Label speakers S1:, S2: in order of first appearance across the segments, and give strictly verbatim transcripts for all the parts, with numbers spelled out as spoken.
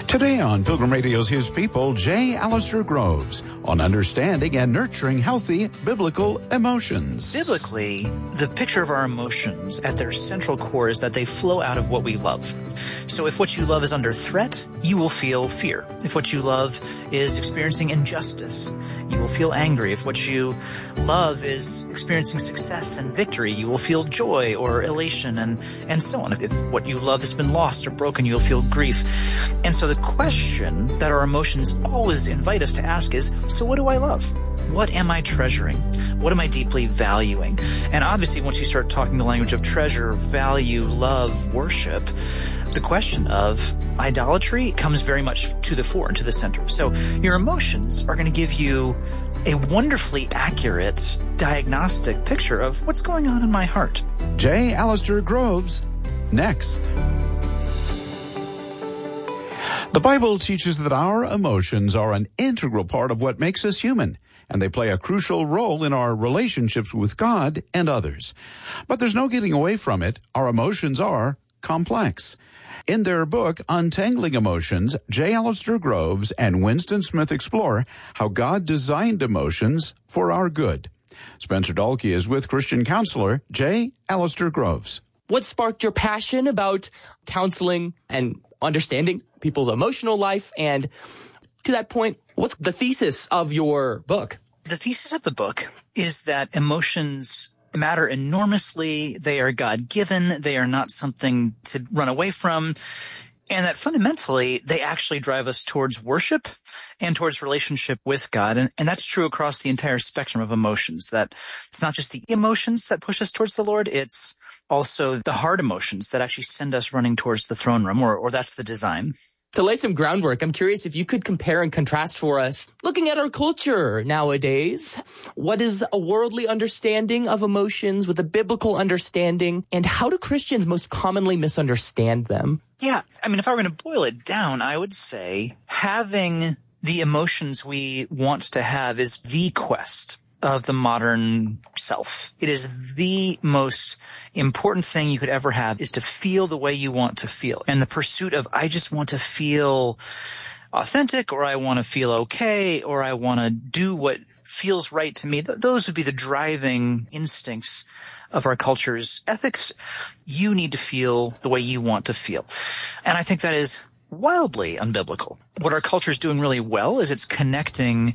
S1: Today on Pilgrim Radio's His People, J. Alistair Groves on understanding and nurturing healthy biblical emotions.
S2: Biblically, the picture of our emotions at their central core is that they flow out of what we love. So if what you love is under threat, you will feel fear. If what you love is experiencing injustice, you will feel angry. If what you love is experiencing success and victory, you will feel joy or elation and, and so on. If, if what you love has been lost or broken, you'll feel grief. And so the question that our emotions always invite us to ask is, so what do I love? What am I treasuring? What am I deeply valuing? And obviously, once you start talking the language of treasure, value, love, worship, the question of idolatry comes very much to the fore and to the center. So your emotions are going to give you a wonderfully accurate diagnostic picture of what's going on in my heart.
S1: J. Alistair Groves, next. The Bible teaches that our emotions are an integral part of what makes us human, and they play a crucial role in our relationships with God and others. But there's no getting away from it. Our emotions are complex. In their book, Untangling Emotions, J. Alistair Groves and Winston Smith explore how God designed emotions for our good. Spencer Dalkey is with Christian counselor J. Alistair Groves.
S3: What sparked your passion about counseling and understanding people's emotional life? And to that point, what's the thesis of your book?
S2: The thesis of the book is that emotions matter enormously. They are God-given. They are not something to run away from. And that fundamentally, they actually drive us towards worship and towards relationship with God. And, and that's true across the entire spectrum of emotions, that it's not just the emotions that push us towards the Lord. It's also the hard emotions that actually send us running towards the throne room, or, or that's the design.
S3: To lay some groundwork, I'm curious if you could compare and contrast for us, looking at our culture nowadays, what is a worldly understanding of emotions with a biblical understanding, and how do Christians most commonly misunderstand them?
S2: Yeah, I mean, if I were going to boil it down, I would say having the emotions we want to have is the quest of the modern self. It is the most important thing you could ever have, is to feel the way you want to feel. And the pursuit of, I just want to feel authentic, or I want to feel okay, or I want to do what feels right to me. Th- those would be the driving instincts of our culture's ethics. You need to feel the way you want to feel. And I think that is wildly unbiblical. What our culture is doing really well is it's connecting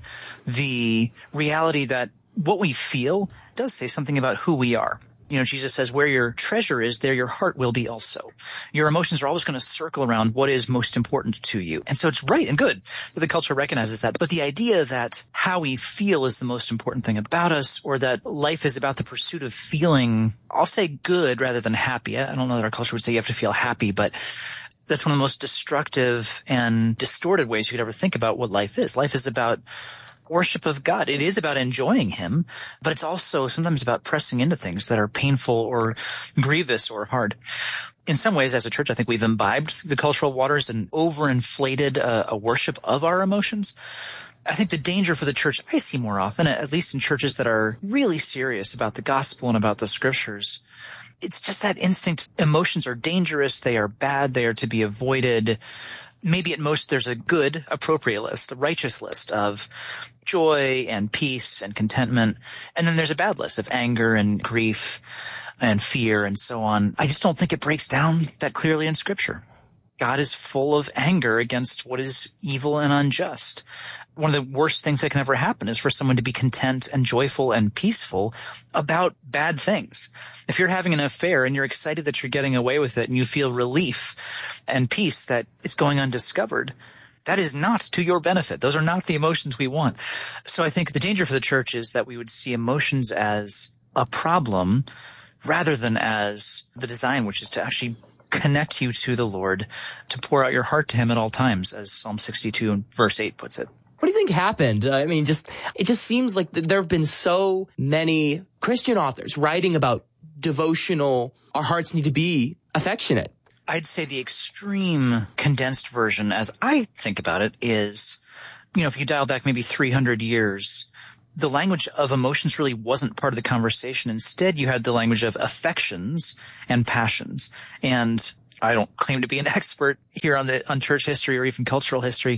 S2: the reality that what we feel does say something about who we are. You know, Jesus says, where your treasure is, there your heart will be also. Your emotions are always going to circle around what is most important to you. And so it's right and good that the culture recognizes that. But the idea that how we feel is the most important thing about us, or that life is about the pursuit of feeling, I'll say good rather than happy. I don't know that our culture would say you have to feel happy, but that's one of the most destructive and distorted ways you could ever think about what life is. Life is about worship of God. It is about enjoying Him, but it's also sometimes about pressing into things that are painful or grievous or hard. In some ways, as a church, I think we've imbibed the cultural waters and overinflated uh, a worship of our emotions. I think the danger for the church I see more often, at least in churches that are really serious about the gospel and about the scriptures, it's just that instinct. Emotions are dangerous. They are bad. They are to be avoided. Maybe at most there's a good, appropriate list, a righteous list of joy and peace and contentment. And then there's a bad list of anger and grief and fear and so on. I just don't think it breaks down that clearly in Scripture. God is full of anger against what is evil and unjust. One of the worst things that can ever happen is for someone to be content and joyful and peaceful about bad things. If you're having an affair and you're excited that you're getting away with it and you feel relief and peace that it's going undiscovered, that is not to your benefit. Those are not the emotions we want. So I think the danger for the church is that we would see emotions as a problem rather than as the design, which is to actually connect you to the Lord, to pour out your heart to Him at all times, as Psalm sixty-two and verse eight puts it.
S3: What do you think happened? I mean, just it just seems like there have been so many Christian authors writing about devotional, our hearts need to be affectionate.
S2: I'd say the extreme condensed version, as I think about it, is, you know, if you dial back maybe three hundred years, the language of emotions really wasn't part of the conversation. Instead, you had the language of affections and passions. And I don't claim to be an expert here on the on church history or even cultural history.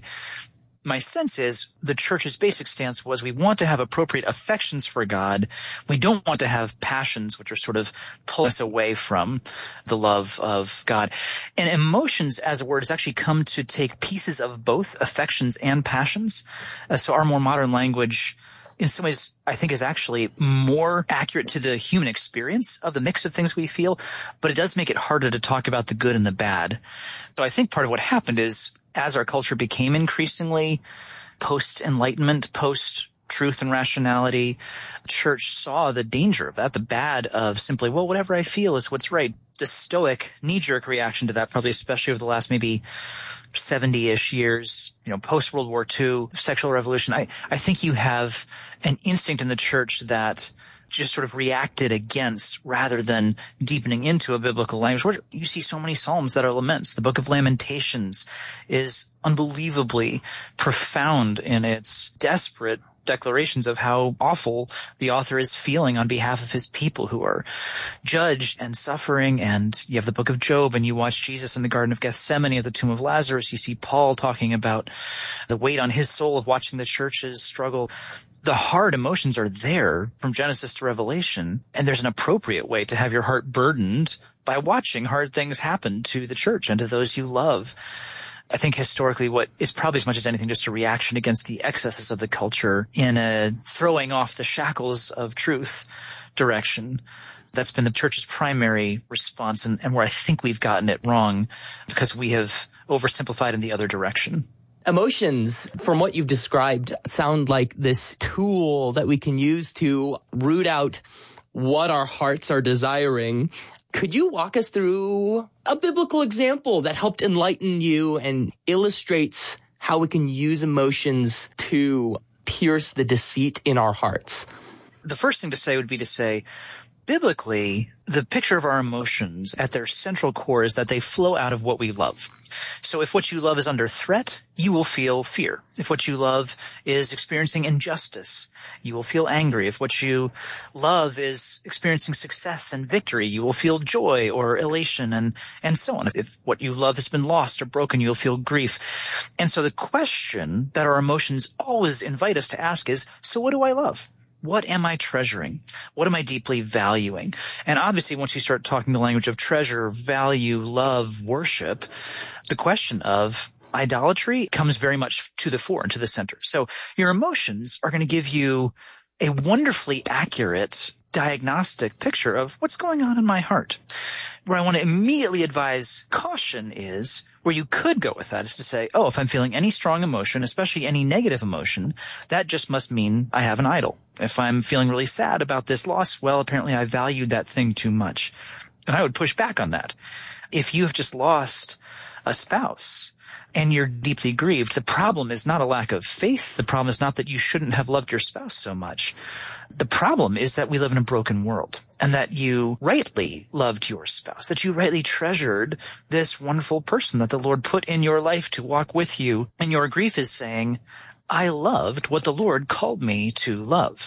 S2: My sense is the church's basic stance was we want to have appropriate affections for God. We don't want to have passions which are sort of pull us away from the love of God. And emotions as a word has actually come to take pieces of both affections and passions. Uh, so our more modern language in some ways, I think, is actually more accurate to the human experience of the mix of things we feel, but it does make it harder to talk about the good and the bad. So I think part of what happened is as our culture became increasingly post-enlightenment, post-truth and rationality, church saw the danger of that, the bad of simply, well, whatever I feel is what's right. The stoic knee-jerk reaction to that, probably especially over the last maybe seventy-ish years, you know, post-World War Two, sexual revolution. I, I think you have an instinct in the church that just sort of reacted against rather than deepening into a biblical language. Where you see so many psalms that are laments. The book of Lamentations is unbelievably profound in its desperate declarations of how awful the author is feeling on behalf of his people who are judged and suffering. And you have the book of Job, and you watch Jesus in the Garden of Gethsemane at the tomb of Lazarus. You see Paul talking about the weight on his soul of watching the churches struggle. The hard emotions are there from Genesis to Revelation, and there's an appropriate way to have your heart burdened by watching hard things happen to the church and to those you love. I think historically what is probably as much as anything just a reaction against the excesses of the culture in a throwing off the shackles of truth direction. That's been the church's primary response, and, and where I think we've gotten it wrong because we have oversimplified in the other direction.
S3: Emotions, from what you've described, sound like this tool that we can use to root out what our hearts are desiring. Could you walk us through a biblical example that helped enlighten you and illustrates how we can use emotions to pierce the deceit in our hearts?
S2: The first thing to say would be to say, biblically, the picture of our emotions at their central core is that they flow out of what we love. So if what you love is under threat, you will feel fear. If what you love is experiencing injustice, you will feel angry. If what you love is experiencing success and victory, you will feel joy or elation and, and so on. If what you love has been lost or broken, you'll feel grief. And so the question that our emotions always invite us to ask is, so what do I love? What am I treasuring? What am I deeply valuing? And obviously, once you start talking the language of treasure, value, love, worship, the question of idolatry comes very much to the fore and to the center. So your emotions are going to give you a wonderfully accurate diagnostic picture of what's going on in my heart. Where I want to immediately advise caution is where you could go with that is to say, oh, if I'm feeling any strong emotion, especially any negative emotion, that just must mean I have an idol. If I'm feeling really sad about this loss, well, apparently I valued that thing too much. And I would push back on that. If you have just lost a spouse and you're deeply grieved, the problem is not a lack of faith. The problem is not that you shouldn't have loved your spouse so much. The problem is that we live in a broken world and that you rightly loved your spouse, that you rightly treasured this wonderful person that the Lord put in your life to walk with you. And your grief is saying, I loved what the Lord called me to love.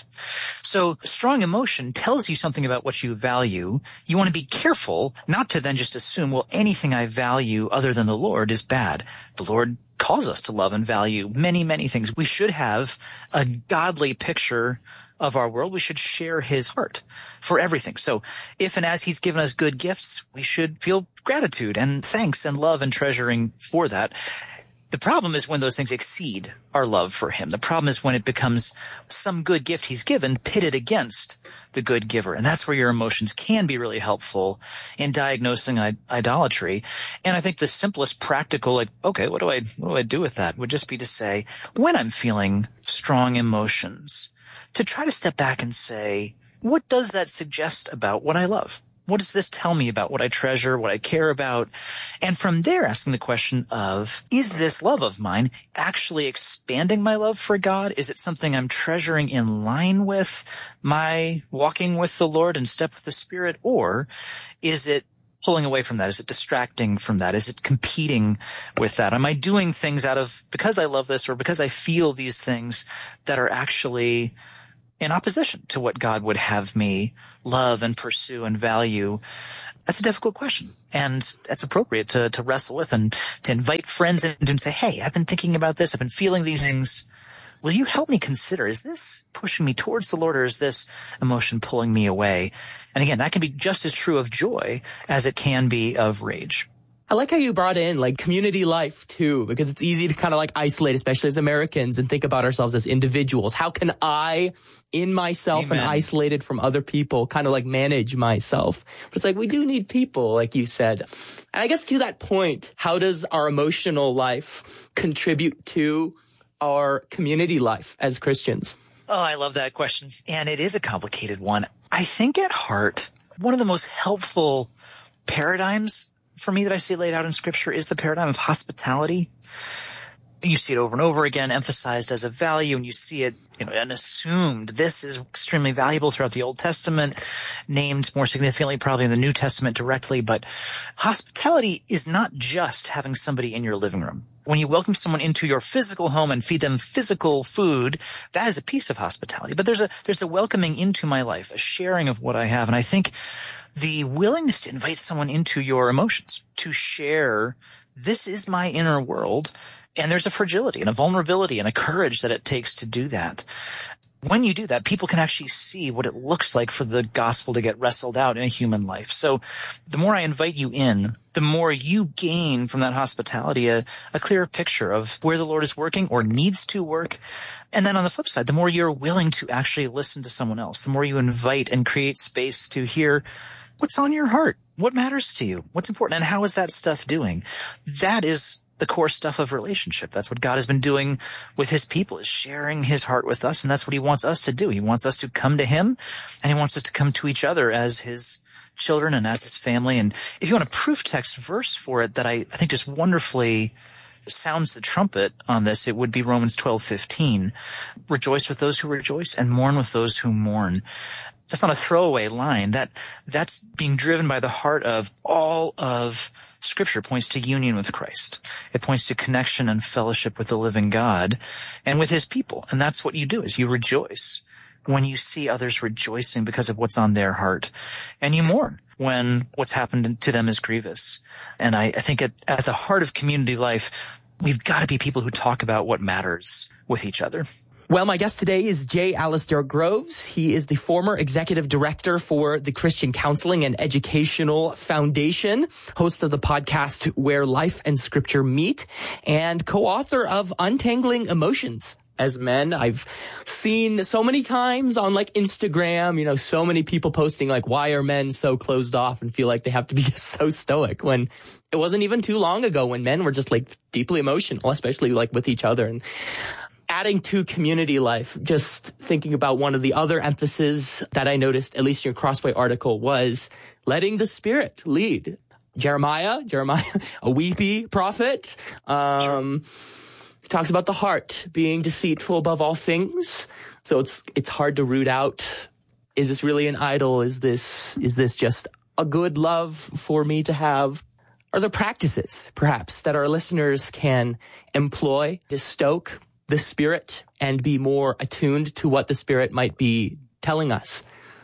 S2: So strong emotion tells you something about what you value. You want to be careful not to then just assume, well, anything I value other than the Lord is bad. The Lord calls us to love and value many, many things. We should have a godly picture of our world. We should share his heart for everything. So if and as he's given us good gifts, we should feel gratitude and thanks and love and treasuring for that. The problem is when those things exceed our love for him. The problem is when it becomes some good gift he's given pitted against the good giver. And that's where your emotions can be really helpful in diagnosing I- idolatry. And I think the simplest practical, like, okay, what do I, what do I do with that would just be to say, when I'm feeling strong emotions, to try to step back and say, what does that suggest about what I love? What does this tell me about what I treasure, what I care about? And from there, asking the question of, is this love of mine actually expanding my love for God? Is it something I'm treasuring in line with my walking with the Lord and step with the Spirit? Or is it pulling away from that? Is it distracting from that? Is it competing with that? Am I doing things out of, because I love this or because I feel these things that are actually in opposition to what God would have me love and pursue and value? That's a difficult question. And that's appropriate to, to wrestle with and to invite friends in and say, hey, I've been thinking about this. I've been feeling these things. Will you help me consider, is this pushing me towards the Lord, or is this emotion pulling me away? And again, that can be just as true of joy as it can be of rage.
S3: I like how you brought in like community life too, because it's easy to kind of like isolate, especially as Americans, and think about ourselves as individuals. How can I, in myself
S2: Amen.
S3: and isolated from other people, kind of like manage myself? But it's like we do need people, like you said. And I guess to that point, how does our emotional life contribute to our community life as Christians?
S2: Oh, I love that question. And it is a complicated one. I think at heart, one of the most helpful paradigms for me that I see laid out in Scripture is the paradigm of hospitality. You see it over and over again, emphasized as a value, and you see it, you know, and assumed. This is extremely valuable throughout the Old Testament, named more significantly probably in the New Testament directly. But hospitality is not just having somebody in your living room. When you welcome someone into your physical home and feed them physical food, that is a piece of hospitality. But there's a there's a welcoming into my life, a sharing of what I have. And I think the willingness to invite someone into your emotions, to share, this is my inner world, and there's a fragility and a vulnerability and a courage that it takes to do that. When you do that, people can actually see what it looks like for the gospel to get wrestled out in a human life. So the more I invite you in, the more you gain from that hospitality a, a clearer picture of where the Lord is working or needs to work. And then on the flip side, the more you're willing to actually listen to someone else, the more you invite and create space to hear what's on your heart, what matters to you, what's important, and how is that stuff doing? That is the core stuff of relationship. That's what God has been doing with his people, is sharing his heart with us. And that's what he wants us to do. He wants us to come to him, and he wants us to come to each other as his children and as his family. And if you want a proof text verse for it that I, I think just wonderfully sounds the trumpet on this, it would be Romans twelve fifteen. Rejoice with those who rejoice and mourn with those who mourn. That's not a throwaway line. That that's being driven by the heart of all of Scripture. Points to union with Christ. It points to connection and fellowship with the living God and with his people. And that's what you do, is you rejoice when you see others rejoicing because of what's on their heart. And you mourn when what's happened to them is grievous. And I, I think at, at the heart of community life, we've got to be people who talk about what matters with each other.
S3: Well, my guest today is J. Alistair Groves. He is the former executive director for the Christian Counseling and Educational Foundation, host of the podcast Where Life and Scripture Meet, and co-author of Untangling Emotions as Men. I've seen so many times on like Instagram, you know, so many people posting like, why are men so closed off and feel like they have to be just so stoic, when it wasn't even too long ago when men were just like deeply emotional, especially like with each other. And adding to community life, just thinking about one of the other emphases that I noticed, at least in your Crossway article, was letting the Spirit lead. Jeremiah, Jeremiah, a weepy prophet, um, sure. talks about the heart being deceitful above all things. So it's it's hard to root out, is this really an idol? Is this is this just a good love for me to have? Are there practices, perhaps, that our listeners can employ to stoke the Spirit and be more attuned to what the Spirit might be telling us?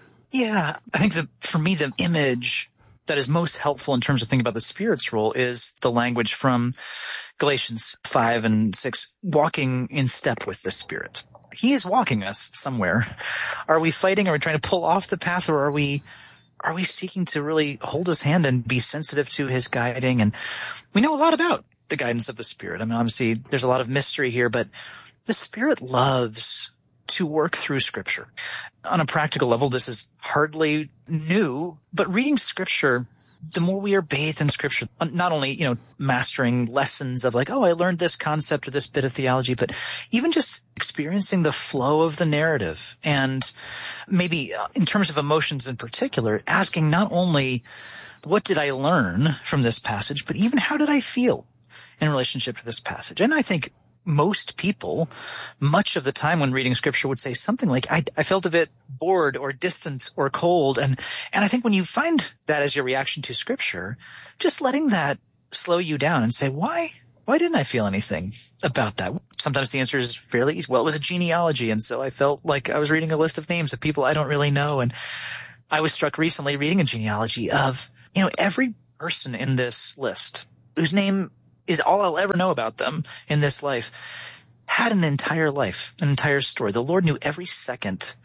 S2: Yeah, I think that for me, the image that is most helpful in terms of thinking about the Spirit's role is the language from Galatians five and six, walking in step with the Spirit. He is walking us somewhere. Are we fighting? Are we trying to pull off the path, or are we are we seeking to really hold his hand and be sensitive to his guiding? And we know a lot about the guidance of the Spirit. I mean, obviously, there's a lot of mystery here, but the Spirit loves to work through Scripture. On a practical level, this is hardly new, but reading Scripture, the more we are bathed in Scripture, not only, you know, mastering lessons of like, oh, I learned this concept or this bit of theology, but even just experiencing the flow of the narrative. And maybe in terms of emotions in particular, asking not only what did I learn from this passage, but even how did I feel in relationship to this passage? And I think most people, much of the time when reading Scripture, would say something like, I, I felt a bit bored or distant or cold. And, and I think when you find that as your reaction to Scripture, just letting that slow you down and say, why, why didn't I feel anything about that? Sometimes the answer is fairly easy. Well, it was a genealogy, and so I felt like I was reading a list of names of people I don't really know. And I was struck recently reading a genealogy of, you know, every person in this list whose name is all I'll ever know about them in this life had an entire life, an entire story. The Lord knew every second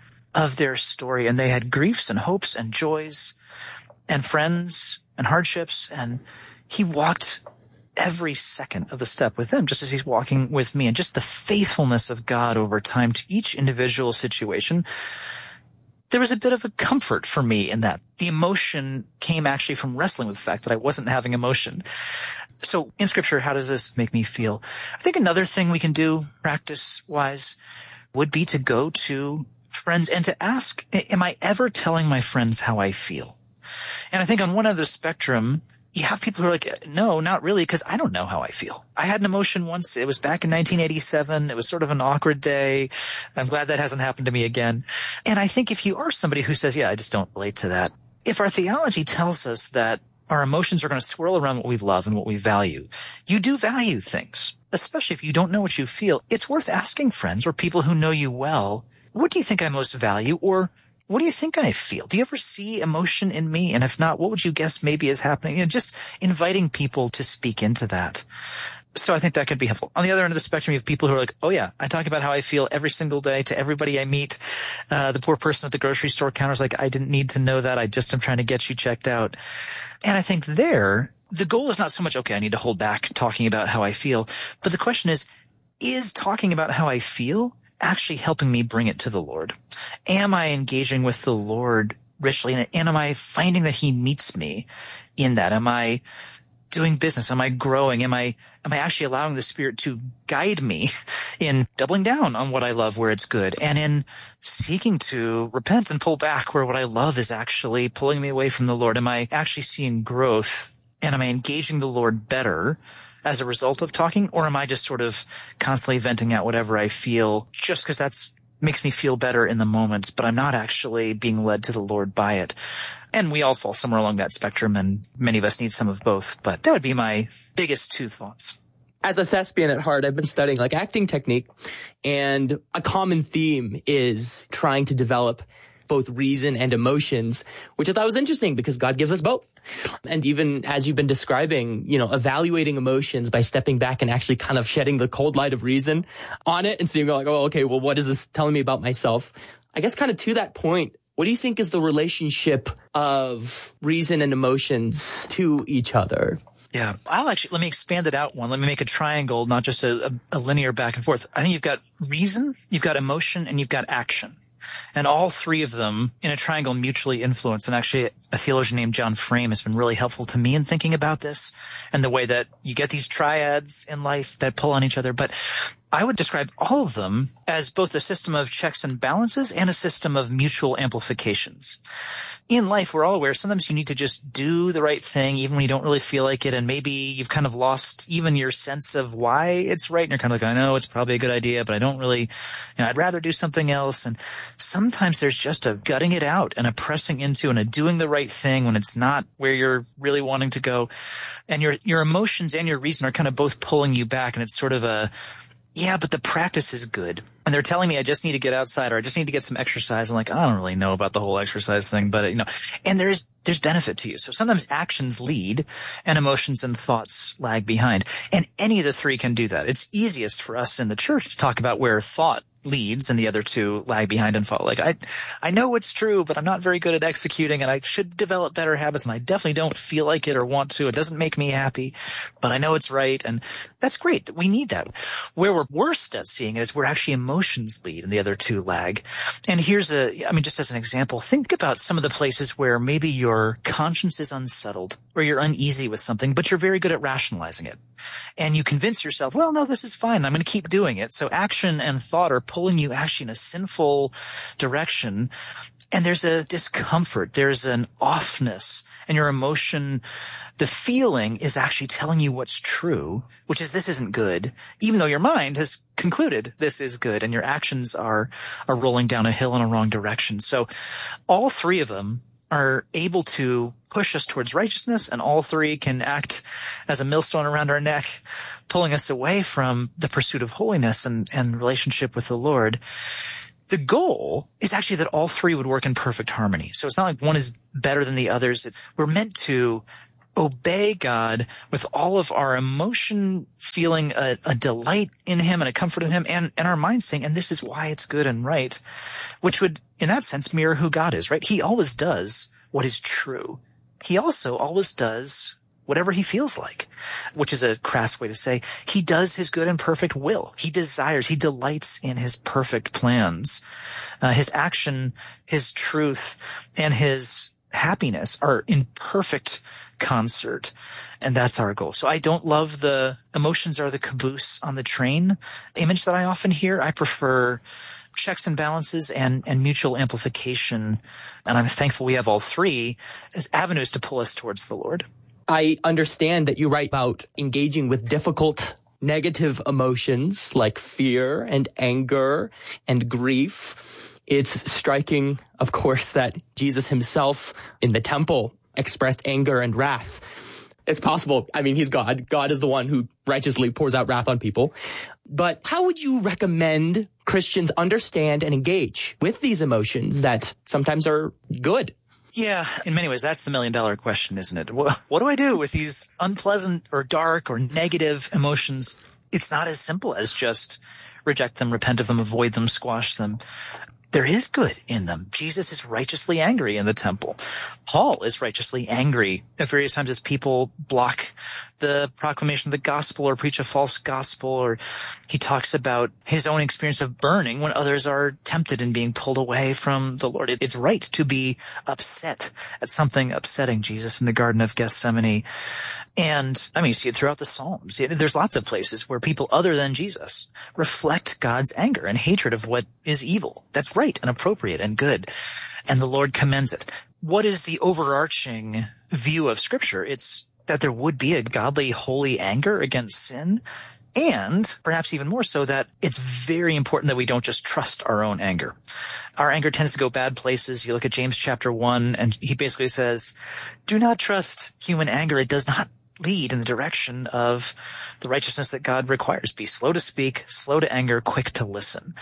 S2: of their story, and they had griefs and hopes and joys and friends and hardships, and he walked every second of the step with them, just as he's walking with me. And just the faithfulness of God over time to each individual situation, there was a bit of a comfort for me in that. The emotion came actually from wrestling with the fact that I wasn't having emotion. So in Scripture, how does this make me feel? I think another thing we can do practice-wise would be to go to friends and to ask, am I ever telling my friends how I feel? And I think on one end of the spectrum, you have people who are like, no, not really, because I don't know how I feel. I had an emotion once. It was back in nineteen eighty-seven. It was sort of an awkward day. I'm glad that hasn't happened to me again. And I think if you are somebody who says, yeah, I just don't relate to that, if our theology tells us that our emotions are going to swirl around what we love and what we value, you do value things, especially if you don't know what you feel. It's worth asking friends or people who know you well, what do you think I most value? Or what do you think I feel? Do you ever see emotion in me? And if not, what would you guess maybe is happening? You know, just inviting people to speak into that. So I think that could be helpful. On the other end of the spectrum, you have people who are like, oh yeah, I talk about how I feel every single day to everybody I meet. Uh, the poor person at the grocery store counter is like, I didn't need to know that. I just am trying to get you checked out. And I think there, the goal is not so much, okay, I need to hold back talking about how I feel. But the question is, is talking about how I feel actually helping me bring it to the Lord? Am I engaging with the Lord richly? And am I finding that he meets me in that? Am I doing business? Am I growing? Am I, am I actually allowing the Spirit to guide me in doubling down on what I love where it's good, and in seeking to repent and pull back where what I love is actually pulling me away from the Lord? Am I actually seeing growth, and am I engaging the Lord better as a result of talking? Or am I just sort of constantly venting out whatever I feel just because that's makes me feel better in the moment, but I'm not actually being led to the Lord by it? And we all fall somewhere along that spectrum, and many of us need some of both. But that would be my biggest two thoughts.
S3: As a thespian at heart, I've been studying like acting technique, and a common theme is trying to develop both reason and emotions, which I thought was interesting because God gives us both. And even as you've been describing, you know, evaluating emotions by stepping back and actually kind of shedding the cold light of reason on it and seeing like, oh, okay, well, what is this telling me about myself? I guess kind of to that point, what do you think is the relationship of reason and emotions to each other?
S2: Yeah, I'll actually, let me expand it out one. Let me make a triangle, not just a, a, a linear back and forth. I think you've got reason, you've got emotion, and you've got action. And all three of them in a triangle mutually influence. And actually, a theologian named John Frame has been really helpful to me in thinking about this and the way that you get these triads in life that pull on each other. But I would describe all of them as both a system of checks and balances and a system of mutual amplifications. In life, we're all aware sometimes you need to just do the right thing even when you don't really feel like it, and maybe you've kind of lost even your sense of why it's right, and you're kind of like, I know it's probably a good idea, but I don't really, you know, I'd rather do something else. And sometimes there's just a gutting it out and a pressing into and a doing the right thing when it's not where you're really wanting to go. And your your emotions and your reason are kind of both pulling you back, and it's sort of a, yeah, but the practice is good. And they're telling me I just need to get outside, or I just need to get some exercise. I'm like, I don't really know about the whole exercise thing, but you know, and there's, there's benefit to you. So sometimes actions lead and emotions and thoughts lag behind. And any of the three can do that. It's easiest for us in the church to talk about where thought leads and the other two lag behind and follow. Like, I, I know it's true, but I'm not very good at executing, and I should develop better habits, and I definitely don't feel like it or want to. It doesn't make me happy, but I know it's right. And that's great. We need that. Where we're worst at seeing it is where actually emotions lead and the other two lag. And here's a, I mean, just as an example, think about some of the places where maybe your conscience is unsettled, or you're uneasy with something, but you're very good at rationalizing it. And you convince yourself, well, no, this is fine. I'm going to keep doing it. So action and thought are pulling you actually in a sinful direction. And there's a discomfort. There's an offness. And your emotion, the feeling is actually telling you what's true, which is this isn't good, even though your mind has concluded this is good, and your actions are, are rolling down a hill in a wrong direction. So all three of them are able to push us towards righteousness, and all three can act as a millstone around our neck, pulling us away from the pursuit of holiness and, and relationship with the Lord. The goal is actually that all three would work in perfect harmony. So it's not like one is better than the others. We're meant to obey God with all of our emotion, feeling a, a delight in him and a comfort in him, and, and our mind saying, and this is why it's good and right, which would, in that sense, mirror who God is, right? He always does what is true. He also always does whatever he feels like, which is a crass way to say he does his good and perfect will. He desires, he delights in his perfect plans. Uh, his action, his truth, and his happiness are in perfect concert. And that's our goal. So I don't love the emotions are the caboose on the train image that I often hear. I prefer checks and balances and, and mutual amplification. And I'm thankful we have all three as avenues to pull us towards the Lord.
S3: I understand that you write about engaging with difficult negative emotions like fear and anger and grief. It's striking, of course, that Jesus himself in the temple expressed anger and wrath. It's possible. I mean, he's God. God is the one who righteously pours out wrath on people. But how would you recommend Christians understand and engage with these emotions that sometimes are good?
S2: Yeah, in many ways, that's the million dollar question, isn't it? What, what do I do with these unpleasant or dark or negative emotions? It's not as simple as just reject them, repent of them, avoid them, squash them. There is good in them. Jesus is righteously angry in the temple. Paul is righteously angry at various times as people block the proclamation of the gospel or preach a false gospel, or he talks about his own experience of burning when others are tempted and being pulled away from the Lord. It's right to be upset at something upsetting Jesus in the Garden of Gethsemane. And, I mean, you see it throughout the Psalms. There's lots of places where people other than Jesus reflect God's anger and hatred of what is evil. That's right and appropriate and good. And the Lord commends it. What is the overarching view of Scripture? It's that there would be a godly, holy anger against sin. And perhaps even more so that it's very important that we don't just trust our own anger. Our anger tends to go bad places. You look at James chapter one, and he basically says, do not trust human anger. It does not lead in the direction of the righteousness that God requires. Be slow to speak, slow to anger, quick to listen.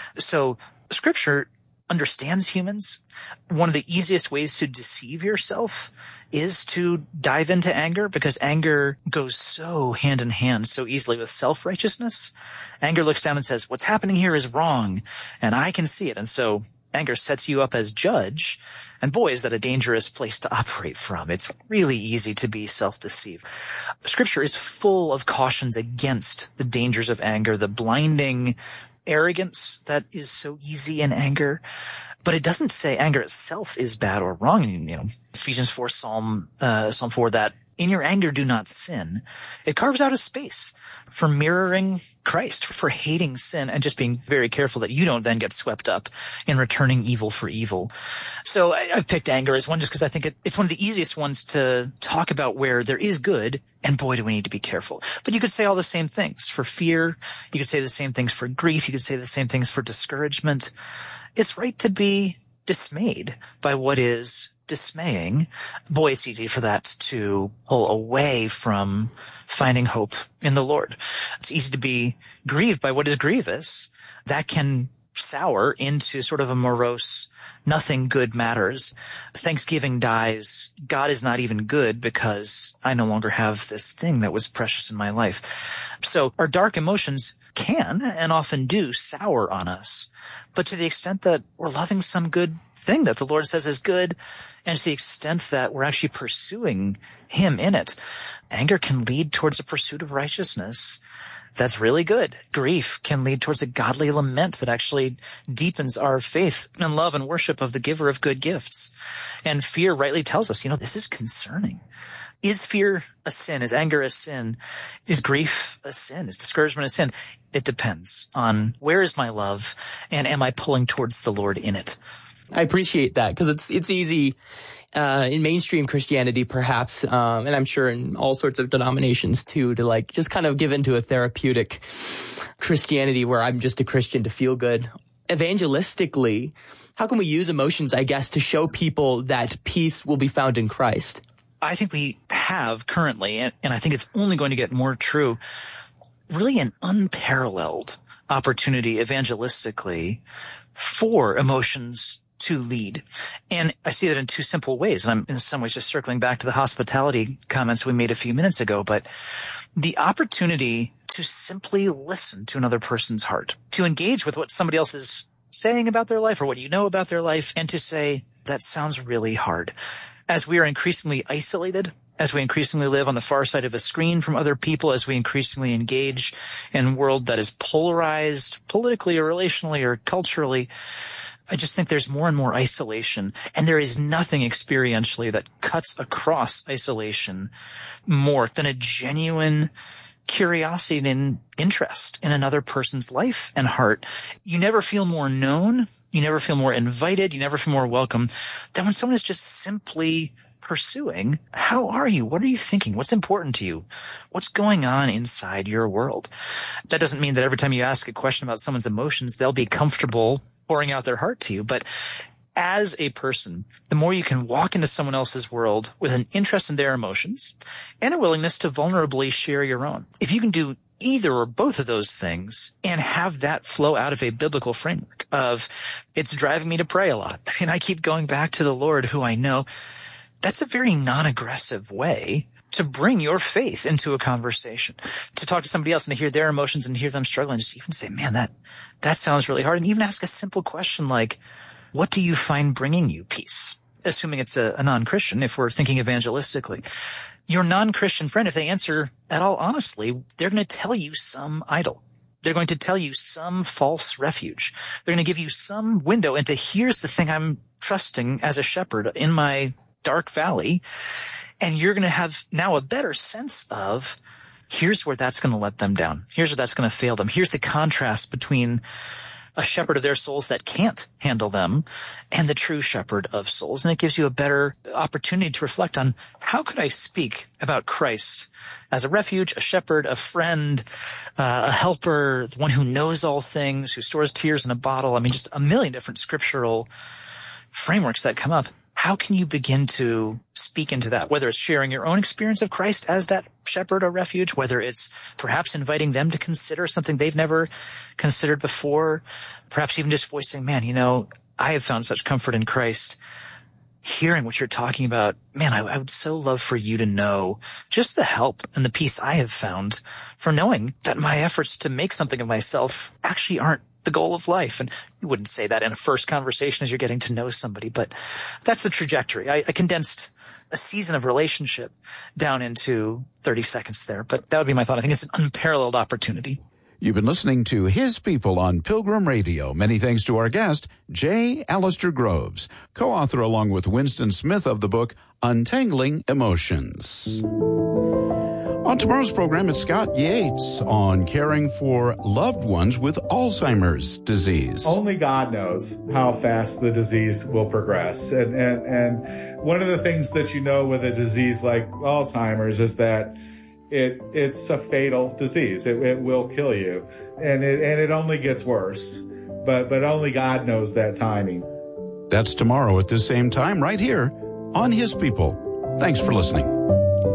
S2: So Scripture understands humans. One of the easiest ways to deceive yourself is to dive into anger, because anger goes so hand in hand so easily with self-righteousness. Anger looks down and says, what's happening here is wrong, and I can see it. And so anger sets you up as judge. And boy, is that a dangerous place to operate from. It's really easy to be self-deceived. Scripture is full of cautions against the dangers of anger, the blinding arrogance that is so easy in anger. But it doesn't say anger itself is bad or wrong. You know, Ephesians four, Psalm, uh, Psalm four, that in your anger do not sin. It carves out a space for mirroring Christ, for hating sin and just being very careful that you don't then get swept up in returning evil for evil. So I, I've picked anger as one just because I think it, it's one of the easiest ones to talk about where there is good, and boy, do we need to be careful. But you could say all the same things for fear. You could say the same things for grief. You could say the same things for discouragement. It's right to be dismayed by what is dismaying. Boy, it's easy for that to pull away from finding hope in the Lord. It's easy to be grieved by what is grievous. That can sour into sort of a morose, nothing good matters. Thanksgiving dies. God is not even good because I no longer have this thing that was precious in my life. So our dark emotions can and often do sour on us. But to the extent that we're loving some good thing that the Lord says is good, and to the extent that we're actually pursuing him in it, anger can lead towards a pursuit of righteousness that's really good. Grief can lead towards a godly lament that actually deepens our faith and love and worship of the giver of good gifts. And fear rightly tells us, you know, this is concerning. Is fear a sin? Is anger a sin? Is grief a sin? Is discouragement a sin? It depends on where is my love, and am I pulling towards the Lord in it?
S3: I appreciate that, because it's it's easy uh, in mainstream Christianity, perhaps, um, and I'm sure in all sorts of denominations too, to like just kind of give into a therapeutic Christianity where I'm just a Christian to feel good. Evangelistically, How can we use emotions, I guess, to show people that peace will be found in Christ?
S2: I think we have currently, and, and I think it's only going to get more true, really an unparalleled opportunity evangelistically for emotions to lead. And I see that in two simple ways. And I'm in some ways just circling back to the hospitality comments we made a few minutes ago, but the opportunity to simply listen to another person's heart, to engage with what somebody else is saying about their life or what you know about their life, and to say, that sounds really hard. As we are increasingly isolated, as we increasingly live on the far side of a screen from other people, as we increasingly engage in a world that is polarized politically or relationally or culturally, I just think there's more and more isolation, and there is nothing experientially that cuts across isolation more than a genuine curiosity and interest in another person's life and heart. You never feel more known. You never feel more invited. You never feel more welcome than when someone is just simply pursuing, how are you? What are you thinking? What's important to you? What's going on inside your world? That doesn't mean that every time you ask a question about someone's emotions, they'll be comfortable pouring out their heart to you. But as a person, the more you can walk into someone else's world with an interest in their emotions and a willingness to vulnerably share your own. If you can do either or both of those things and have that flow out of a biblical framework of, it's driving me to pray a lot, and I keep going back to the Lord who I know, that's a very non-aggressive way to bring your faith into a conversation, to talk to somebody else and to hear their emotions and hear them struggling, just even say, man, that, that sounds really hard. And even ask a simple question like, what do you find bringing you peace? Assuming it's a, a non-Christian, if we're thinking evangelistically. Your non-Christian friend, if they answer at all honestly, they're going to tell you some idol. They're going to tell you some false refuge. They're going to give you some window into, here's the thing I'm trusting as a shepherd in my dark valley. And you're going to have now a better sense of, here's where that's going to let them down. Here's where that's going to fail them. Here's the contrast between a shepherd of their souls that can't handle them and the true shepherd of souls. And it gives you a better opportunity to reflect on, how could I speak about Christ as a refuge, a shepherd, a friend, uh, a helper, the one who knows all things, who stores tears in a bottle. I mean, just a million different scriptural frameworks that come up. How can you begin to speak into that, whether it's sharing your own experience of Christ as that shepherd or refuge, whether it's perhaps inviting them to consider something they've never considered before, perhaps even just voicing, man, you know, I have found such comfort in Christ. Hearing what you're talking about, man, I, I would so love for you to know just the help and the peace I have found for knowing that my efforts to make something of myself actually aren't the goal of life. And you wouldn't say that in a first conversation as you're getting to know somebody, but that's the trajectory. I, I condensed a season of relationship down into thirty seconds there, but that would be my thought. I think it's an unparalleled opportunity.
S1: You've been listening to His People on Pilgrim Radio. Many thanks to our guest, J. Alistair Groves, co-author along with Winston Smith of the book Untangling Emotions. On tomorrow's program, it's Scott Yates on caring for loved ones with Alzheimer's disease.
S4: Only God knows how fast the disease will progress. And, and, and one of the things that you know with a disease like Alzheimer's is that it it's a fatal disease. It, it will kill you. And it, and it only gets worse. But, but only God knows that timing.
S1: That's tomorrow at this same time right here on His People. Thanks for listening.